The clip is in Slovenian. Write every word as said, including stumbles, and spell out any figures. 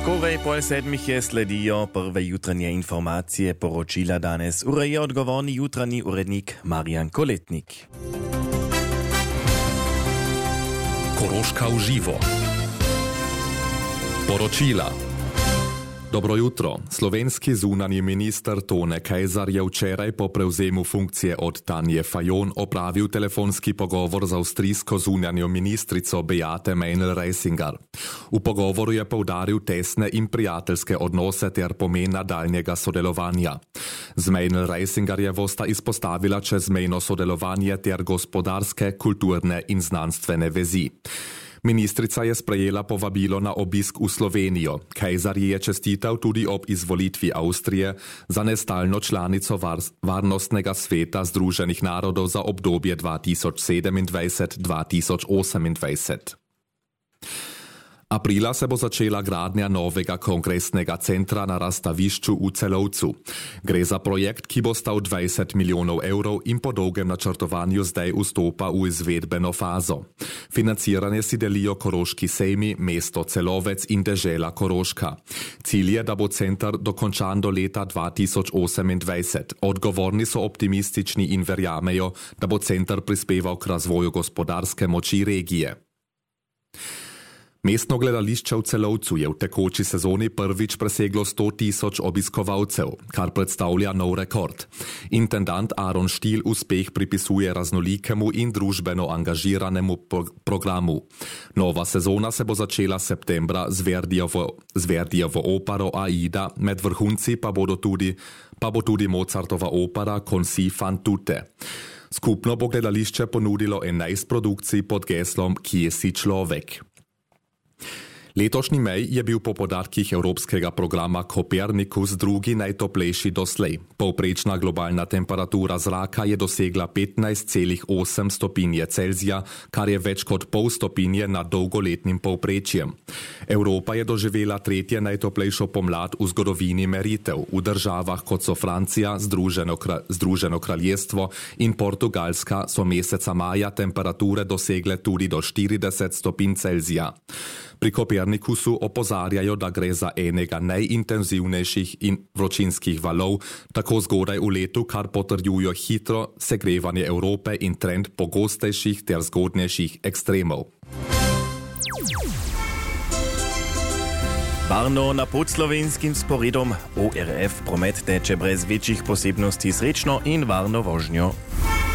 Skorej pol sedmih je sledijo prve jutranje informacije poročila danes. Ureje odgovorni jutranji urednik Marjan Koletnik. Koroška v živo. Poročila. Dobro jutro. Slovenski zunanji minister Tone Kejzar je včeraj po prevzemu funkcije od Tanje Fajon opravil telefonski pogovor z avstrijsko zunanjo ministrico Beate Meinl-Reisinger. V pogovoru je poudaril tesne in prijateljske odnose ter pomen nadaljnjega sodelovanja. Z Meinl-Reisingerjevo sta izpostavila čezmejno sodelovanje ter gospodarske, kulturne in znanstvene vezi. Ministrica je sprejela povabilo na obisk v Slovenijo. Kejzar ji je čestital tudi ob izvolitvi Avstrije za nestalno članico var Varnostnega sveta Združenih narodov za obdobje dva tisoč sedemindvajset do dva tisoč osemindvajset. Aprila se bo začela gradnja novega kongresnega centra na razstavišču v Celovcu. Gre za projekt, ki bo stal dvajset milijonov evrov in po dolgem načrtovanju zdaj vstopa v izvedbeno fazo. Financiranje si delijo Koroški sejmi, mesto Celovec in dežela Koroška. Cilj je, da bo center dokončan do leta dva tisoč osemindvajset. Odgovorni so optimistični in verjamejo, da bo center prispeval k razvoju gospodarske moči regije. Mestno gledališče v Celovcu je v tekoči sezoni prvič preseglo sto tisoč obiskovalcev, kar predstavlja nov rekord. Intendant Aron Štil uspeh pripisuje raznolikemu in družbeno angažiranemu pro programu. Nova sezona se bo začela septembra z Verdijevo, z Verdijevo opero Aida, med vrhunci pa, bodo tudi, pa bo tudi Mozartova opera Con si fan tutte. Skupno bo gledališče ponudilo enajst produkcij pod geslom Kje si človek. Letošnji maj je bil po podatkih evropskega programa Copernicus drugi najtoplejši doslej. Povprečna globalna temperatura zraka je dosegla petnajst celih osem stopinje Celzija, kar je več kot pol stopinje nad dolgoletnim povprečjem. Evropa je doživela tretje najtoplejšo pomlad v zgodovini meritev. V državah kot so Francija, Združeno, kralj, Združeno kraljestvo in Portugalska so meseca maja temperature dosegle tudi do štirideset stopinj Celzija. Pri Kopernikusu opozarjajo, da gre za enega najintenzivnejših in vročinskih valov, tako zgodaj v letu, kar potrjujo hitro segrevanje Evrope in trend pogostejših ter zgodnejših ekstremov. Varno na podslovenskim sporedom O R F promet teče brez večjih posebnosti srečno in varno vožnjo.